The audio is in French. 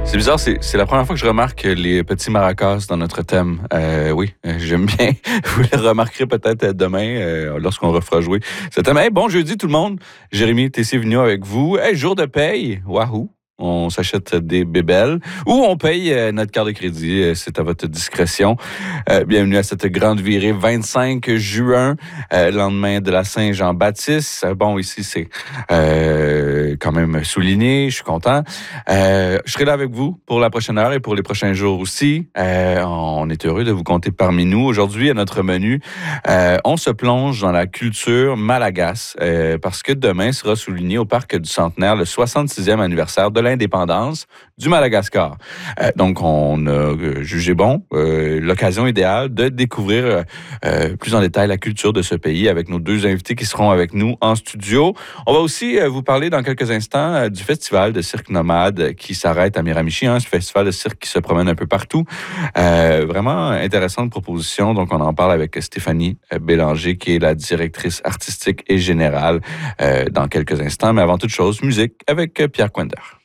C'est bizarre, c'est la première fois que je remarque les petits maracas dans notre thème. Oui, j'aime bien. Vous les remarquerez peut-être demain lorsqu'on refera jouer ce thème. Hey, bon jeudi tout le monde. Jérémy Tessier-Vigneault avec vous. Hey, jour de paye. Wahoo! On s'achète des bébelles ou on paye notre carte de crédit. C'est à votre discrétion. Bienvenue à cette grande virée 25 juin, lendemain de la Saint-Jean-Baptiste. Bon, ici, c'est quand même souligné. Je suis content. Je serai là avec vous pour la prochaine heure et pour les prochains jours aussi. On est heureux de vous compter parmi nous. Aujourd'hui, à notre menu, on se plonge dans la culture malagasy parce que demain sera souligné au Parc du Centenaire le 66e anniversaire de l'indépendance du Madagascar. Donc, on a jugé bon l'occasion idéale de découvrir plus en détail la culture de ce pays avec nos deux invités qui seront avec nous en studio. On va aussi vous parler dans quelques instants du festival de cirque nomade qui s'arrête à Miramichi, ce festival de cirque qui se promène un peu partout. Vraiment intéressante proposition. Donc, on en parle avec Stéphanie Bélanger, qui est la directrice artistique et générale dans quelques instants. Mais avant toute chose, musique avec Pierre Quender.